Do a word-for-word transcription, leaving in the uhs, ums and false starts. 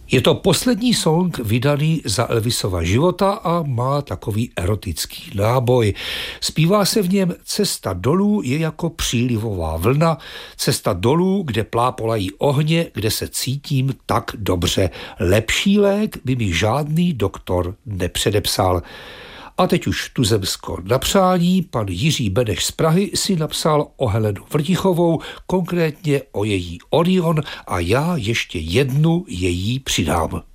Je to poslední song vydaný za Elvisova života a má takový erotický náboj. Zpívá se v něm: cesta dolů je jako přílivová vlna, cesta dolů, kde plápolají ohně, kde se cítím tak dobře. Lepší lék by mi žádný doktor nepředepsal. A teď už tuzemsko na přání. Pan Jiří Beneš z Prahy si napsal o Helenu Vrtichovou, konkrétně o její Orion, a já ještě jednu její přidám.